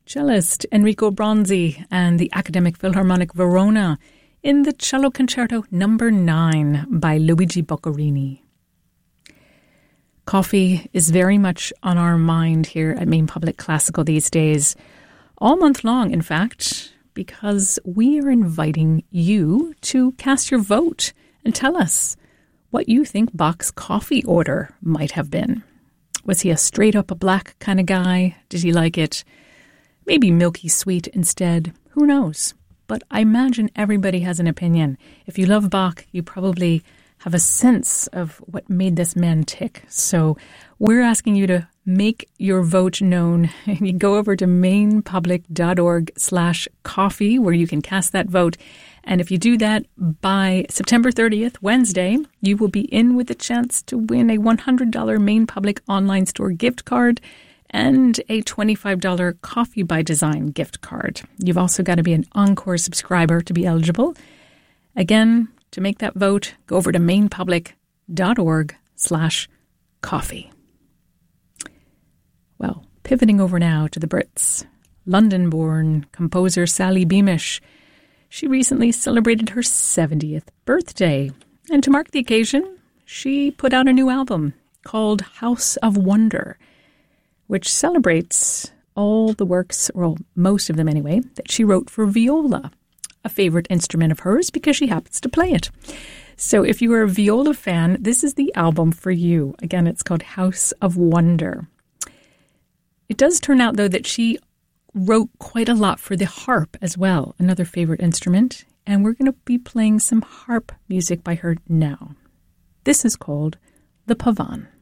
Cellist Enrico Bronzi and the Academic Philharmonic Verona in the Cello Concerto No. 9 by Luigi Boccherini. Coffee is very much on our mind here at Maine Public Classical these days, all month long, in fact, because we are inviting you to cast your vote and tell us what you think Bach's coffee order might have been. Was he a straight-up a black kind of guy? Did he like it maybe milky sweet instead? Who knows? But I imagine everybody has an opinion. If you love Bach, you probably have a sense of what made this man tick. So we're asking you to make your vote known. You go over to mainepublic.org/coffee where you can cast that vote. And if you do that by September 30th, Wednesday, you will be in with a chance to win a $100 Maine Public online store gift card and a $25 Coffee by Design gift card. You've also got to be an Encore subscriber to be eligible. Again, to make that vote, go over to mainepublic.org/coffee. Well, pivoting over now to the Brits. London-born composer Sally Beamish. She recently celebrated her 70th birthday. And to mark the occasion, she put out a new album called House of Wonder, which celebrates all the works, or most of them anyway, that she wrote for viola, a favorite instrument of hers because she happens to play it. So if you are a viola fan, this is the album for you. Again, it's called House of Wonder. It does turn out, though, that she wrote quite a lot for the harp as well, another favorite instrument, and we're going to be playing some harp music by her now. This is called The Pavan.